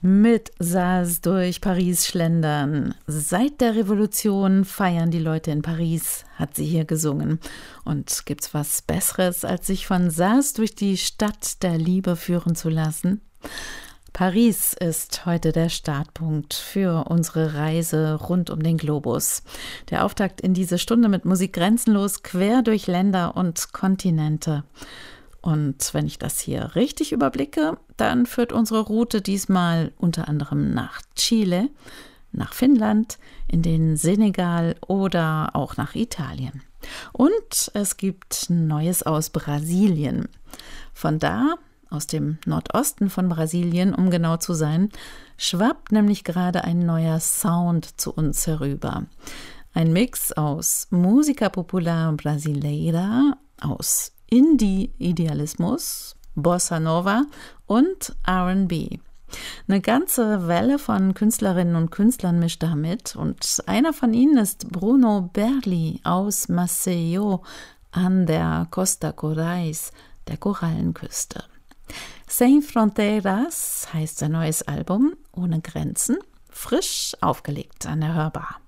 Mit Saz durch Paris schlendern. Seit der Revolution feiern die Leute in Paris, hat sie hier gesungen. Und gibt's was Besseres, als sich von Saz durch die Stadt der Liebe führen zu lassen? Paris ist heute der Startpunkt für unsere Reise rund um den Globus. Der Auftakt in diese Stunde mit Musik grenzenlos quer durch Länder und Kontinente. Und wenn ich das hier richtig überblicke, dann führt unsere Route diesmal unter anderem nach Chile, nach Finnland, in den Senegal oder auch nach Italien. Und es gibt Neues aus Brasilien. Von da, aus dem Nordosten von Brasilien, um genau zu sein, schwappt nämlich gerade ein neuer Sound zu uns herüber. Ein Mix aus Música Popular Brasileira, aus Indie-Idealismus, Bossa Nova und R&B. Eine ganze Welle von Künstlerinnen und Künstlern mischt da mit und einer von ihnen ist Bruno Berli aus Maceió an der Costa Corais, der Korallenküste. Sem Fronteiras heißt sein neues Album, ohne Grenzen, frisch aufgelegt an der Hörbar.